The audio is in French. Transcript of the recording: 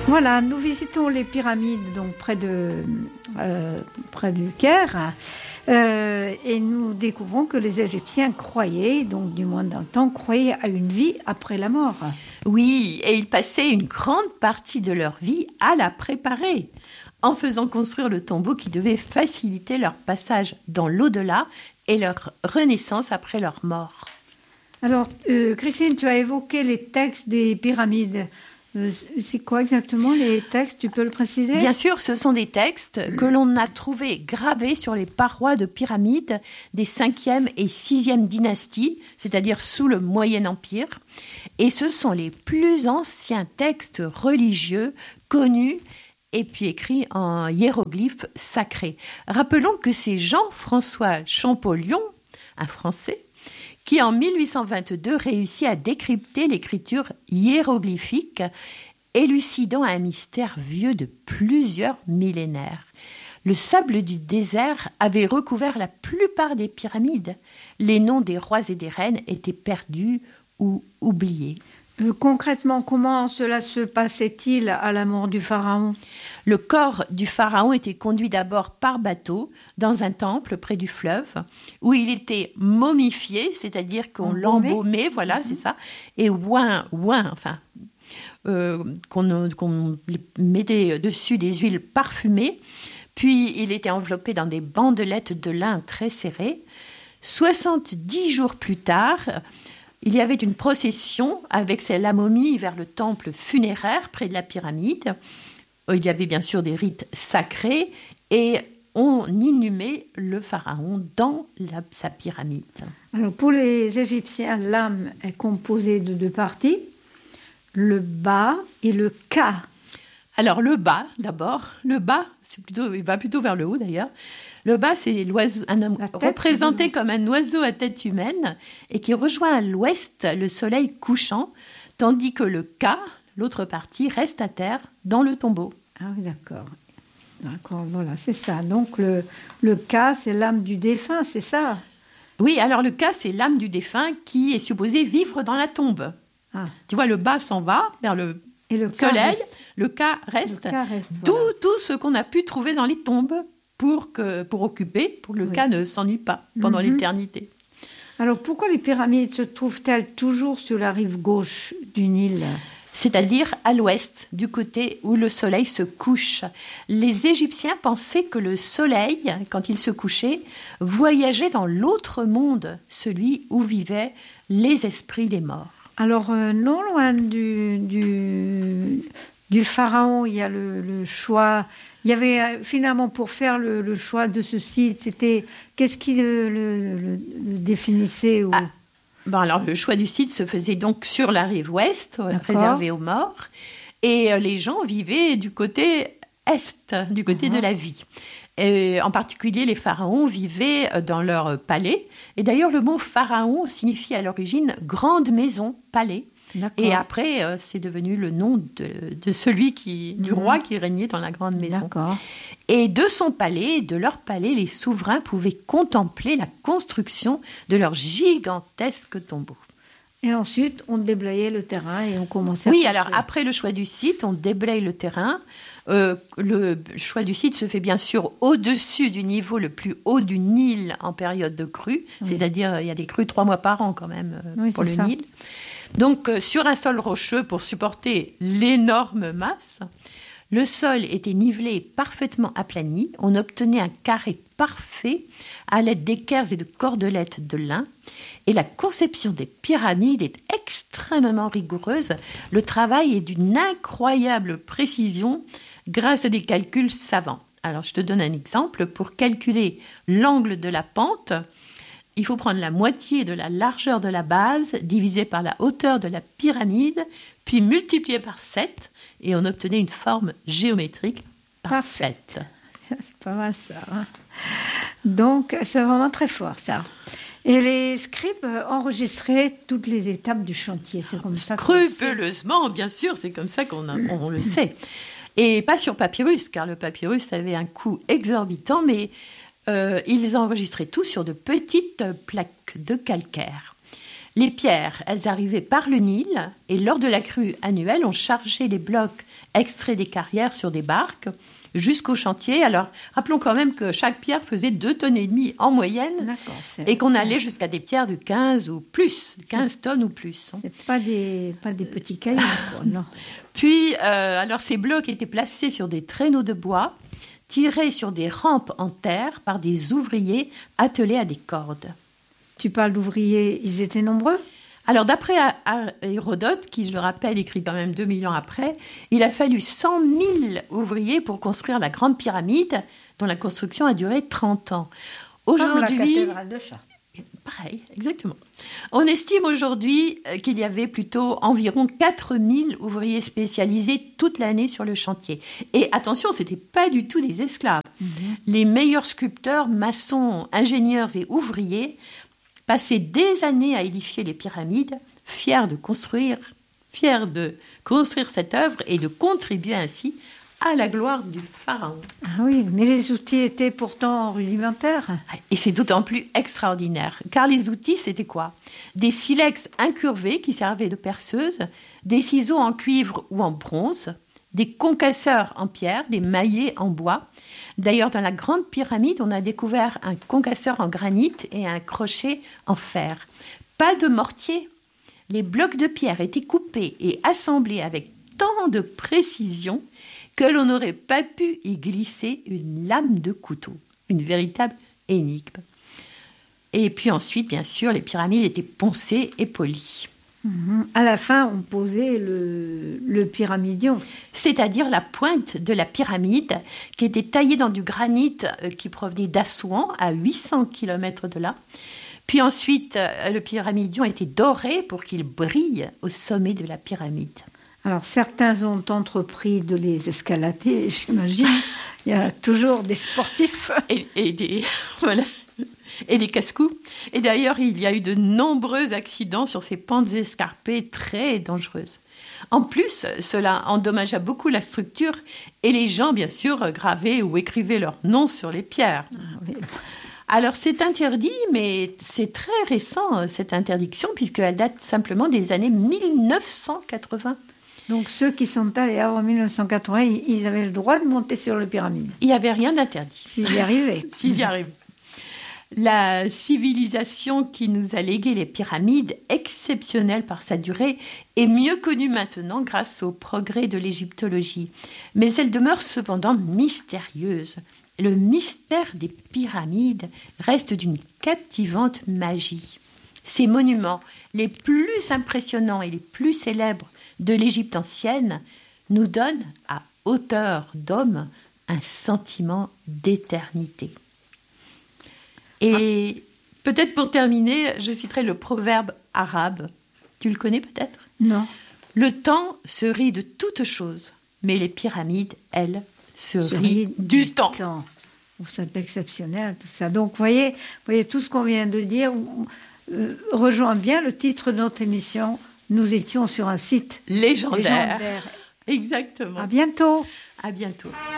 Voilà, nous visitons les pyramides donc près du Caire et nous découvrons que les Égyptiens croyaient, donc du moins dans le temps, croyaient à une vie après la mort. Oui, et ils passaient une grande partie de leur vie à la préparer, en faisant construire le tombeau qui devait faciliter leur passage dans l'au-delà et leur renaissance après leur mort. Alors, Christine, tu as évoqué les textes des pyramides. C'est quoi exactement les textes? Tu peux le préciser? Bien sûr, ce sont des textes que l'on a trouvés gravés sur les parois de pyramides des 5e et 6e dynasties, c'est-à-dire sous le Moyen Empire. Et ce sont les plus anciens textes religieux connus et puis écrits en hiéroglyphes sacrés. Rappelons que c'est Jean-François Champollion, un Français, qui en 1822 réussit à décrypter l'écriture hiéroglyphique, élucidant un mystère vieux de plusieurs millénaires. Le sable du désert avait recouvert la plupart des pyramides. Les noms des rois et des reines étaient perdus ou oubliés. Concrètement, comment cela se passait-il à la mort du pharaon? Le corps du pharaon était conduit d'abord par bateau dans un temple près du fleuve où il était momifié, c'est-à-dire qu'on l'embaumait, voilà, c'est ça, et qu'on mettait dessus des huiles parfumées, puis il était enveloppé dans des bandelettes de lin très serrées. 70 jours plus tard, il y avait une procession avec la momie vers le temple funéraire près de la pyramide. Il y avait bien sûr des rites sacrés et on inhumait le pharaon dans sa pyramide. Alors pour les Égyptiens, l'âme est composée de deux parties, le bas et le ka. Alors le bas d'abord, il va plutôt vers le haut d'ailleurs. Le bas, c'est l'oiseau, représenté comme un oiseau à tête humaine et qui rejoint à l'ouest le soleil couchant, tandis que le ka, l'autre partie, reste à terre dans le tombeau. Ah oui, d'accord. D'accord, voilà, c'est ça. Donc le ka, c'est l'âme du défunt, c'est ça? Oui, alors le ka, c'est l'âme du défunt qui est supposée vivre dans la tombe. Ah. Tu vois, le bas s'en va vers le soleil, le ka reste. Voilà. Tout ce qu'on a pu trouver dans les tombes pour occuper, pour que le ka ne s'ennuie pas pendant l'éternité. Alors, pourquoi les pyramides se trouvent-elles toujours sur la rive gauche du Nil? C'est-à-dire à l'ouest, du côté où le soleil se couche. Les Égyptiens pensaient que le soleil, quand il se couchait, voyageait dans l'autre monde, celui où vivaient les esprits des morts. Alors, non loin du pharaon, il y a le choix. Il y avait finalement, pour faire le choix de ce site, c'était qu'est-ce qui le définissait ou... Alors, le choix du site se faisait donc sur la rive ouest, réservée aux morts, et les gens vivaient du côté est, du côté de la vie. Et en particulier, les pharaons vivaient dans leur palais. Et d'ailleurs, le mot pharaon signifie à l'origine grande maison, palais. D'accord. Et après, c'est devenu le nom de celui du roi qui régnait dans la grande maison. D'accord. Et de son palais, de leur palais, les souverains pouvaient contempler la construction de leur gigantesque tombeau. Et ensuite, on déblayait le terrain et on commençait à... Oui, alors après le choix du site, on déblaye le terrain. Le choix du site se fait bien sûr au-dessus du niveau le plus haut du Nil en période de crue. Oui. C'est-à-dire, il y a des crues 3 mois par an quand même pour le Nil. Donc, sur un sol rocheux pour supporter l'énorme masse, le sol était nivelé et parfaitement aplani. On obtenait un carré parfait à l'aide d'équerres et de cordelettes de lin. Et la conception des pyramides est extrêmement rigoureuse. Le travail est d'une incroyable précision grâce à des calculs savants. Alors, je te donne un exemple. Pour calculer l'angle de la pente, il faut prendre la moitié de la largeur de la base divisée par la hauteur de la pyramide, puis multiplier par 7, et on obtenait une forme géométrique parfaite. C'est pas mal ça. Hein. Donc, c'est vraiment très fort ça. Et les scribes enregistraient toutes les étapes du chantier. C'est comme ça. Scrupuleusement, bien sûr, c'est comme ça qu'on le sait. Et pas sur papyrus, car le papyrus avait un coût exorbitant, mais ils enregistraient tout sur de petites plaques de calcaire. Les pierres, elles arrivaient par le Nil et lors de la crue annuelle, on chargeait les blocs extraits des carrières sur des barques jusqu'au chantier. Alors, rappelons quand même que chaque pierre faisait 2,5 tonnes en moyenne et qu'on allait jusqu'à des pierres de 15 ou plus, 15 tonnes ou plus. C'est pas des petits cailloux, quoi, non. Puis, alors ces blocs étaient placés sur des traîneaux de bois, tirés sur des rampes en terre par des ouvriers attelés à des cordes. Tu parles d'ouvriers, ils étaient nombreux ? Alors, d'après Hérodote, qui, je le rappelle, écrit quand même 2000 ans après, il a fallu 100 000 ouvriers pour construire la Grande Pyramide, dont la construction a duré 30 ans. Aujourd'hui, comme la cathédrale de Chartres. Pareil, exactement. On estime aujourd'hui qu'il y avait plutôt environ 4000 ouvriers spécialisés toute l'année sur le chantier. Et attention, ce n'étaient pas du tout des esclaves. Les meilleurs sculpteurs, maçons, ingénieurs et ouvriers passaient des années à édifier les pyramides, fiers de construire cette œuvre et de contribuer ainsi à la gloire du pharaon. Ah oui, mais les outils étaient pourtant rudimentaires. Et c'est d'autant plus extraordinaire, car les outils, c'était quoi ? Des silex incurvés qui servaient de perceuse, des ciseaux en cuivre ou en bronze, des concasseurs en pierre, des maillets en bois. D'ailleurs, dans la Grande Pyramide, on a découvert un concasseur en granit et un crochet en fer. Pas de mortier. Les blocs de pierre étaient coupés et assemblés avec tant de précision que l'on n'aurait pas pu y glisser une lame de couteau. Une véritable énigme. Et puis ensuite, bien sûr, les pyramides étaient poncées et polies. À la fin, on posait le pyramidion. C'est-à-dire la pointe de la pyramide qui était taillée dans du granit qui provenait d'Assouan, à 800 km de là. Puis ensuite, le pyramidion était doré pour qu'il brille au sommet de la pyramide. Alors, certains ont entrepris de les escalader, j'imagine. Il y a toujours des sportifs. Et des... Voilà. Et des casse-coups. Et d'ailleurs, il y a eu de nombreux accidents sur ces pentes escarpées très dangereuses. En plus, cela endommagea beaucoup la structure et les gens, bien sûr, gravaient ou écrivaient leur nom sur les pierres. Ah, oui. Alors, c'est interdit, mais c'est très récent, cette interdiction, puisqu'elle date simplement des années 1980. Donc, ceux qui sont allés avant 1980, ils avaient le droit de monter sur le pyramide. Il n'y avait rien d'interdit. S'ils y arrivaient. S'ils y arrivaient. La civilisation qui nous a légué les pyramides, exceptionnelle par sa durée, est mieux connue maintenant grâce au progrès de l'égyptologie. Mais elle demeure cependant mystérieuse. Le mystère des pyramides reste d'une captivante magie. Ces monuments, les plus impressionnants et les plus célèbres de l'Égypte ancienne, nous donnent, à hauteur d'homme, un sentiment d'éternité. Et peut-être pour terminer, je citerai le proverbe arabe. Tu le connais peut-être ? Non. Le temps se rit de toutes choses, mais les pyramides, elles, se rient du temps. C'est exceptionnel tout ça. Donc, vous voyez tout ce qu'on vient de dire rejoint bien le titre de notre émission. Nous étions sur un site légendaire. Exactement. À bientôt. À bientôt.